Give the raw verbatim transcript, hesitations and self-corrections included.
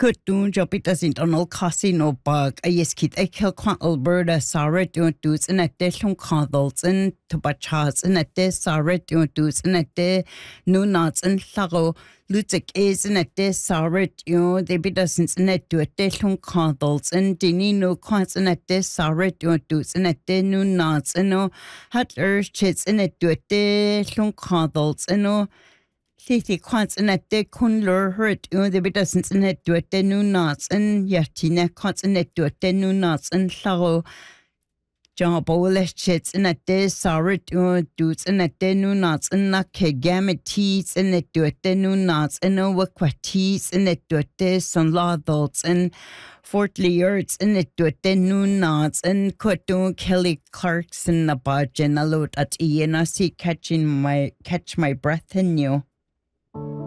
Kutun jopitas internal casino bug a yiskit a kilquan Alberta Sarah doing dudes in a deshun condols and tobachas in a de Sarah doing dudes in a de no nuts and sago lutic is in a de Sarah you they be doesn't in a do a deshun condols and dini no quants in a de Sarah doing dudes in a de no nuts and no hot earth chits in a do a deshun condols and no Liti quants in a de kun lur hurt, you know, the bit doesn't in it do a de new nuts and yatina quants in it do a de new nuts and so John Bowlish chits in a de sorry, you know, dudes in a de new nuts and not gamut teas in it do a de new nuts and no aquatis in it do a de some law adults and Fortley Ertz in it do a de new nuts and quit doing Kelly Clarkson the budge and a load at E and I see catching my catch my breath in you.